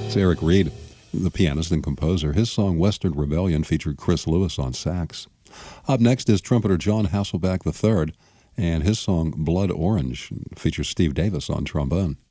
It's Eric Reed, the pianist and composer. His song Western Rebellion featured Chris Lewis on sax. Up next is trumpeter John Hasselbeck III, and his song Blood Orange features Steve Davis on trombone.